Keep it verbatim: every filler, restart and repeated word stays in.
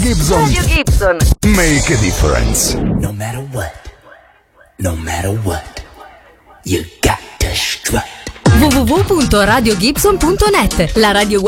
Gibson. Radio Gibson. Make a difference. No matter what, no matter what, you got to strut. w w w punto radio gibson punto net, la radio